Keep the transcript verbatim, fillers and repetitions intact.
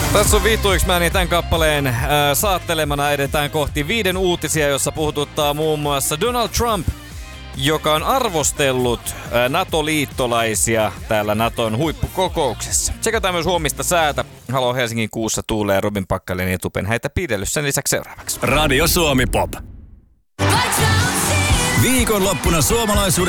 Tässä on Viituiksmäni tämän kappaleen äh, saattelemana edetään kohti viiden uutisia, jossa puhututtaa muun muassa Donald Trump, joka on arvostellut äh, NATO-liittolaisia täällä Naton huippukokouksessa. Tsekataan myös huomista säätä. Halo Helsingin kuussa tuulee ja Robin Pakkalen ja Tupen häitä pidellyt sen lisäksi seuraavaksi. Radio Suomi Pop. Viikonloppuna suomalaisuuden